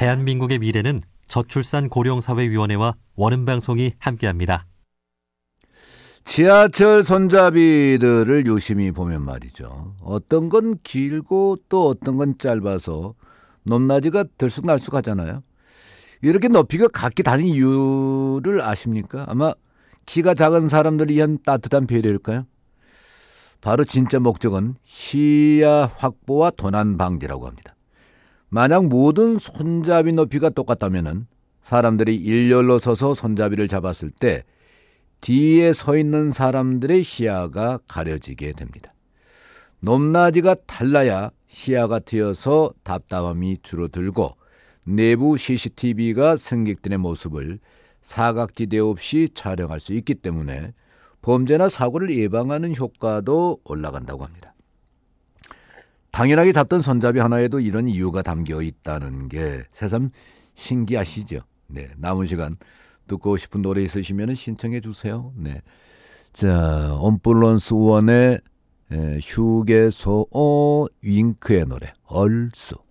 대한민국의 미래는 저출산 고령사회위원회와 원음방송이 함께합니다. 지하철 손잡이들을 유심히 보면 말이죠. 어떤 건 길고 또 어떤 건 짧아서 높낮이가 들쑥날쑥하잖아요. 이렇게 높이가 각기 다른 이유를 아십니까? 아마 키가 작은 사람들을 위한 따뜻한 배려일까요? 바로 진짜 목적은 시야 확보와 도난 방지라고 합니다. 만약 모든 손잡이 높이가 똑같다면 사람들이 일렬로 서서 손잡이를 잡았을 때 뒤에 서 있는 사람들의 시야가 가려지게 됩니다. 높낮이가 달라야 시야가 트여서 답답함이 줄어들고 내부 CCTV가 승객들의 모습을 사각지대 없이 촬영할 수 있기 때문에 범죄나 사고를 예방하는 효과도 올라간다고 합니다. 당연하게 잡던 손잡이 하나에도 이런 이유가 담겨 있다는 게 새삼 신기하시죠? 네, 남은 시간 듣고 싶은 노래 있으시면 신청해 주세요. 네, 자, 엄뷸런스 원의 휴게소 윙크의 노래 얼쑤.